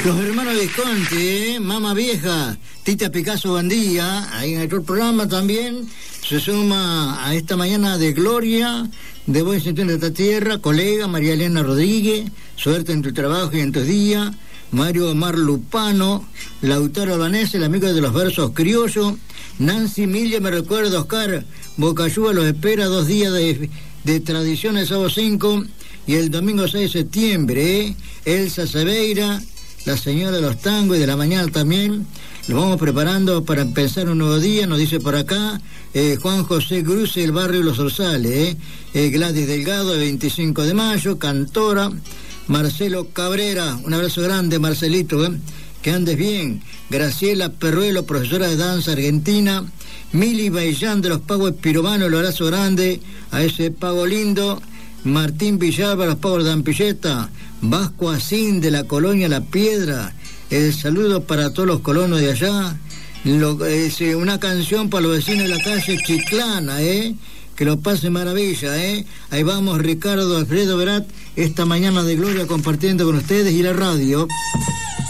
Los hermanos Visconti, Mama Vieja, Tita Picasso Bandía, ahí en el programa también se suma a esta mañana de gloria, de buen sentido de esta tierra, colega María Elena Rodríguez, suerte en tu trabajo y en tus días, Mario Omar Lupano, Lautaro Albanese, el amigo de los versos criollos, Nancy Milla, me recuerda Oscar, Bocayúa los espera 2 días de tradiciones, sábado 5 y el domingo 6 de septiembre, Elsa Seveira, la señora de los tangos y de la mañana también. Lo vamos preparando para empezar un nuevo día, nos dice por acá Juan José Cruz, el barrio Los Orzales, Gladys Delgado, el 25 de mayo, cantora, Marcelo Cabrera, un abrazo grande Marcelito, que andes bien, Graciela Perruelo, profesora de danza argentina, Mili Baillán de los Pagos Piromanos, el abrazo grande a ese pago lindo, Martín Villalba, los Pagos de Ampilleta, Vasco Asín de la colonia La Piedra, el saludo para todos los colonos de allá, una canción para los vecinos de la calle Chiclana, que lo pase maravilla, ahí vamos Ricardo Alfredo Verat, esta mañana de gloria compartiendo con ustedes y la radio.